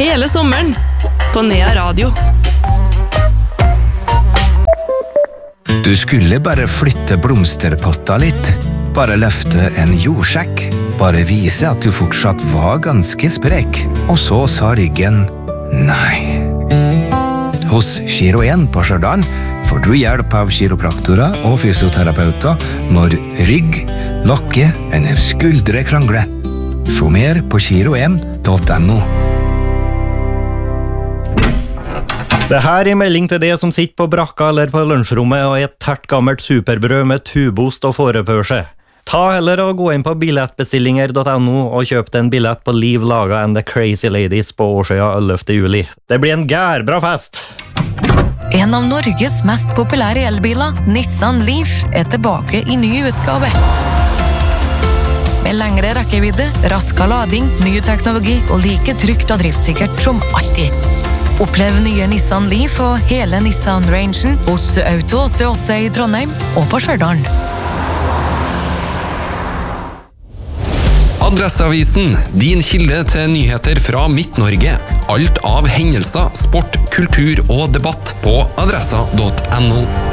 Hele sommeren på Nea Radio. Du skulle bare flytte blomsterpotta litt. Bare løfte en jordsjekk. Bare vise at du fortsatt var ganske sprek. Og så sa ryggen nei. Hos Giro 1 på Stjørdal får du hjelp av kiropraktorer og fysioterapeuter når rygg, lokke eller skuldre krangler. Få mer på giro1.no. Det her er melding til det som sitter på brakka eller på lunsjrommet og et tært gammelt superbrød med tubost og fårepørse. Ta heller og gå inn på billettbestillinger.no og kjøp deg en billett på Liv Laga and the Crazy Ladies på Årsøya 11. juli. Det blir en gærbra fest! En av Norges mest populære elbiler, Nissan Leaf, er tilbake i ny utgave. Med lengre rekkevidde, raskere lading, ny teknologi og like trygt og driftssikkert som alltid. Opplev nye Nissan Leaf og hele Nissan-rangen hos Auto 88 i Trondheim og på Stjørdal. Adresseavisen, din kilde til nyheter fra Midt-Norge. Alt av hendelser, sport, kultur og debatt på adressa.no.